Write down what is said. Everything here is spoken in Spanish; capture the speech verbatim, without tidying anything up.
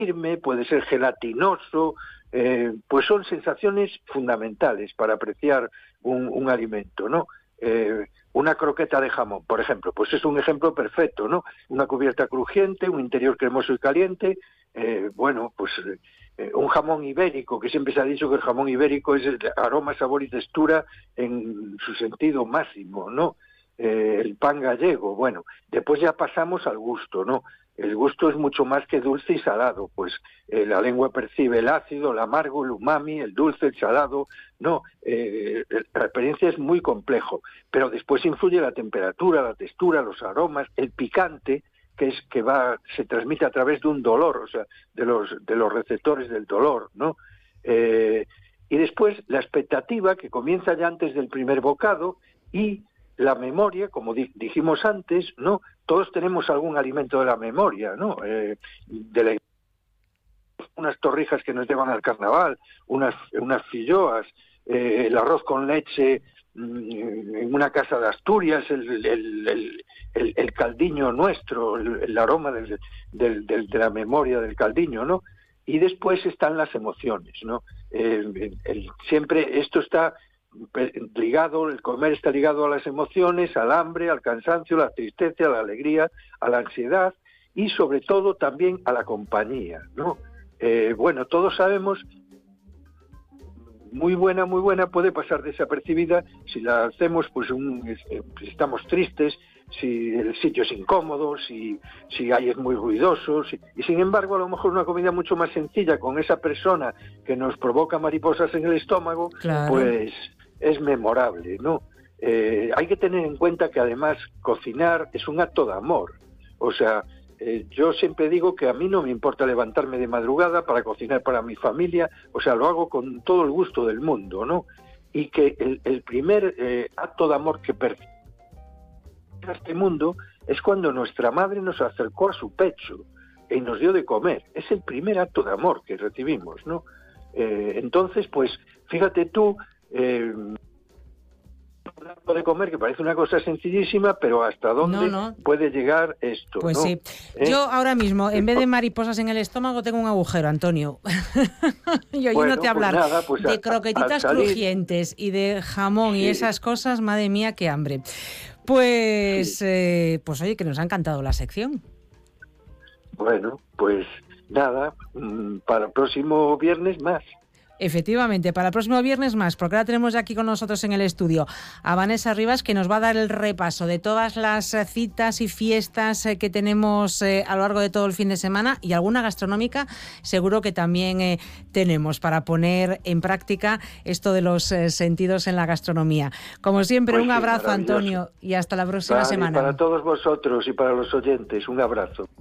firme, puede ser gelatinoso, eh, pues son sensaciones fundamentales para apreciar un, un alimento, ¿no? Eh, una croqueta de jamón, por ejemplo, pues es un ejemplo perfecto, ¿no? Una cubierta crujiente, un interior cremoso y caliente, eh, bueno, pues eh, un jamón ibérico, que siempre se ha dicho que el jamón ibérico es el aroma, sabor y textura en su sentido máximo, ¿no? Eh, el pan gallego, bueno, después ya pasamos al gusto, ¿no? El gusto es mucho más que dulce y salado, pues eh, la lengua percibe el ácido, el amargo, el umami, el dulce, el salado, no, eh, la experiencia es muy complejo, pero después influye la temperatura, la textura, los aromas, el picante, que es que va, se transmite a través de un dolor, o sea, de los, de los receptores del dolor, ¿no? Eh, y después la expectativa, que comienza ya antes del primer bocado, y la memoria, como di- dijimos antes, ¿no? Todos tenemos algún alimento de la memoria, ¿no? Eh, de la, unas torrijas que nos llevan al carnaval, unas, unas filloas, eh, el arroz con leche mmm, en una casa de Asturias, el, el, el, el, el caldiño nuestro, el, el aroma del, del, del, de la memoria del caldiño, ¿no? Y después están las emociones, ¿no? Eh, el, el, siempre esto está ligado, el comer está ligado a las emociones, al hambre, al cansancio, a la tristeza, a la alegría, a la ansiedad y sobre todo también a la compañía, ¿no? Eh, bueno, todos sabemos, muy buena, muy buena, puede pasar desapercibida si la hacemos, pues un, eh, si estamos tristes, si el sitio es incómodo, si, si hay es muy ruidoso, si, y sin embargo a lo mejor una comida mucho más sencilla con esa persona que nos provoca mariposas en el estómago, claro, pues es memorable, ¿no? Eh, hay que tener en cuenta que además cocinar es un acto de amor, o sea, eh, yo siempre digo que a mí no me importa levantarme de madrugada para cocinar para mi familia, o sea, lo hago con todo el gusto del mundo, ¿no? Y que el, el primer eh, acto de amor que percibe a este mundo es cuando nuestra madre nos acercó a su pecho y nos dio de comer. Es el primer acto de amor que recibimos, ¿no? Eh, entonces, pues, fíjate tú, eh, de comer, que parece una cosa sencillísima, pero hasta dónde no, no. puede llegar esto, pues ¿no? sí. ¿Eh? Yo ahora mismo, en vez de mariposas en el estómago, tengo un agujero, Antonio. Yo Bueno, oyéndote hablar pues nada, pues de a, croquetitas salir... crujientes y de jamón sí. y esas cosas, madre mía, qué hambre. Pues, sí. eh, pues oye, que nos ha encantado la sección. Bueno, pues nada, para el próximo viernes más. Efectivamente, para el próximo viernes más, porque ahora tenemos ya aquí con nosotros en el estudio a Vanessa Rivas, que nos va a dar el repaso de todas las citas y fiestas que tenemos eh, a lo largo de todo el fin de semana, y alguna gastronómica seguro que también eh, tenemos para poner en práctica esto de los eh, sentidos en la gastronomía. Como siempre, pues un sí, abrazo, Antonio, y hasta la próxima vale, semana. Para todos vosotros y para los oyentes, un abrazo.